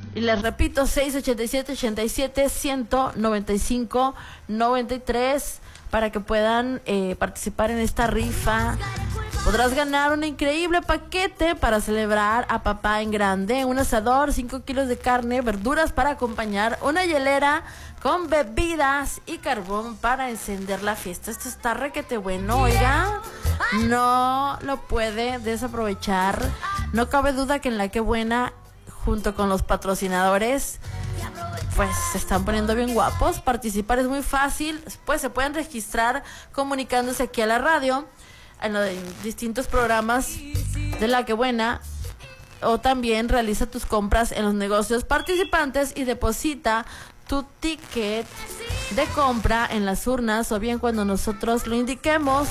Y les repito, 687-87-195-93 para que puedan participar en esta rifa. Podrás ganar un increíble paquete para celebrar a papá en grande, un asador, 5 kilos de carne, verduras para acompañar, una hielera con bebidas y carbón para encender la fiesta. Esto está requete bueno, oiga, no lo puede desaprovechar. No cabe duda que en La Qué Buena, junto con los patrocinadores, pues se están poniendo bien guapos. Participar es muy fácil, pues se pueden registrar comunicándose aquí a la radio, en los distintos programas de La Qué Buena, o también realiza tus compras en los negocios participantes y deposita tu ticket de compra en las urnas, o bien cuando nosotros lo indiquemos.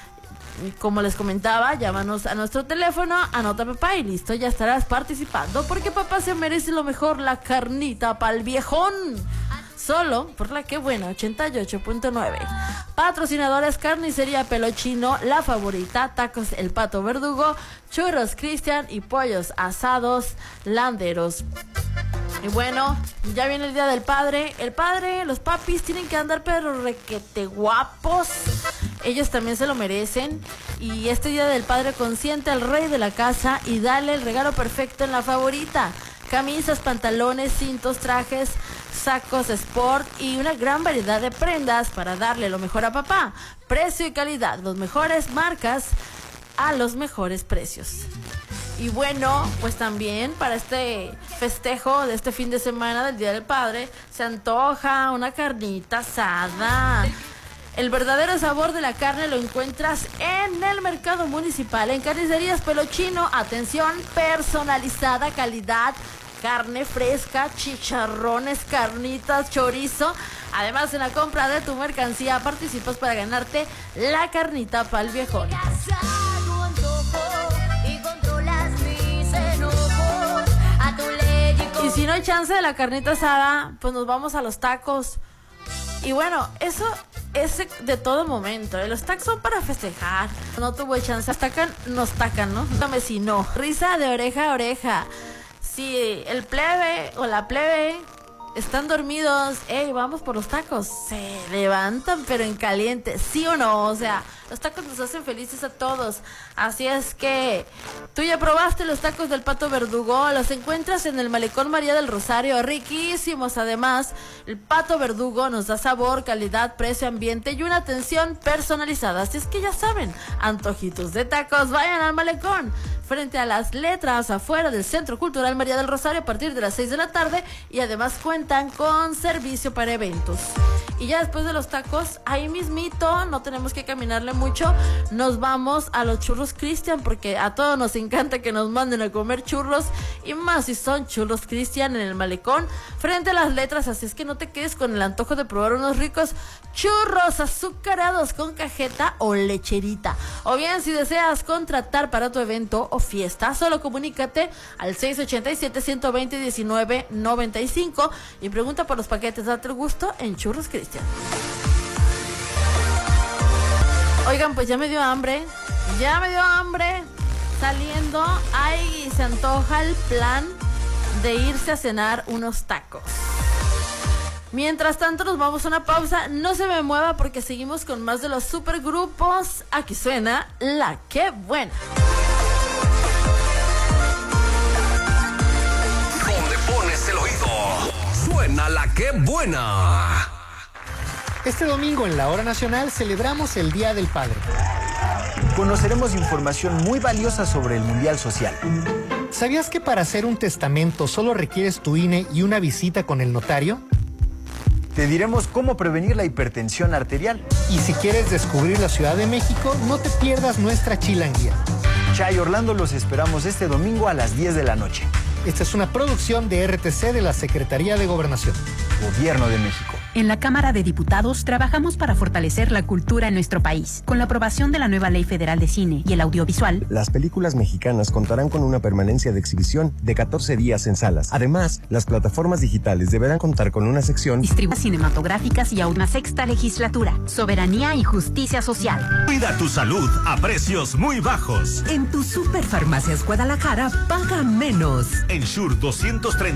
Como les comentaba, llámanos a nuestro teléfono, anota papá y listo, ya estarás participando, porque papá se merece lo mejor, la carnita pa'l viejón. Solo por La Qué Buena 88.9. Patrocinadores: Carnicería Pelochino, La Favorita, Tacos El Pato Verdugo, Churros Cristian y Pollos Asados Landeros. Y bueno, ya viene el Día del Padre. El padre, los papis tienen que andar pero requete guapos. Ellos también se lo merecen. Y este Día del Padre consiente al rey de la casa y dale el regalo perfecto en La Favorita. Camisas, pantalones, cintos, trajes, sacos sport y una gran variedad de prendas para darle lo mejor a papá. Precio y calidad, los mejores marcas a los mejores precios. Y bueno, pues también para este festejo de este fin de semana del Día del Padre, se antoja una carnita asada. El verdadero sabor de la carne lo encuentras en el mercado municipal, en Carnicerías Pelochino. Atención personalizada, calidad, carne fresca, chicharrones, carnitas, chorizo. Además, en la compra de tu mercancía participas para ganarte la carnita pa'l viejón. Y si no hay chance de la carnita asada, pues nos vamos a los tacos. Y bueno, eso es de todo momento, ¿eh? Los tacos son para festejar. No tuvo chance, nos tacan, ¿no? Dígame si no. Risa de oreja a oreja. Si el plebe o la plebe están dormidos, vamos por los tacos, se levantan pero en caliente, ¿sí o no? O sea, los tacos nos hacen felices a todos. Así es que tú ya probaste los tacos del Pato Verdugo. Los encuentras en el Malecón María del Rosario, riquísimos. Además, el Pato Verdugo nos da sabor, calidad, precio, ambiente y una atención personalizada. Así es que ya saben, antojitos de tacos, vayan al Malecón, frente a las letras, afuera del Centro Cultural María del Rosario, a partir de las 6 de la tarde. Y además cuentan con servicio para eventos. Y ya después de los tacos, ahí mismito, no tenemos que caminarle mucho, nos vamos a los Churros Cristian, porque a todos nos encanta que nos manden a comer churros, y más si son Churros Cristian en el Malecón, frente a las letras. Así es que no te quedes con el antojo de probar unos ricos churros azucarados con cajeta o lecherita. O bien, si deseas contratar para tu evento o fiesta, solo comunícate al 687-120-1995 y pregunta por los paquetes. Date el gusto en Churros Cristian. Oigan, pues ya me dio hambre saliendo. Ahí se antoja el plan de irse a cenar unos tacos. Mientras tanto, nos vamos a una pausa. No se me mueva porque seguimos con más de los supergrupos. Aquí suena La Qué Buena. Donde pones el oído, suena La Qué Buena. Este domingo en la Hora Nacional celebramos el Día del Padre. Conoceremos información muy valiosa sobre el Mundial Social. ¿Sabías que para hacer un testamento solo requieres tu INE y una visita con el notario? Te diremos cómo prevenir la hipertensión arterial. Y si quieres descubrir la Ciudad de México, no te pierdas nuestra chilanguía. Chay Orlando, los esperamos este domingo a las 10 de la noche. Esta es una producción de RTC de la Secretaría de Gobernación. Gobierno de México. En la Cámara de Diputados trabajamos para fortalecer la cultura en nuestro país. Con la aprobación de la nueva Ley Federal de Cine y el Audiovisual, las películas mexicanas contarán con una permanencia de exhibición de 14 días en salas. Además, las plataformas digitales deberán contar con una sección distribuidas cinematográficas y a una sexta legislatura. Soberanía y justicia social. Cuida tu salud a precios muy bajos. En tu Superfarmacias Guadalajara paga menos. Ensure 230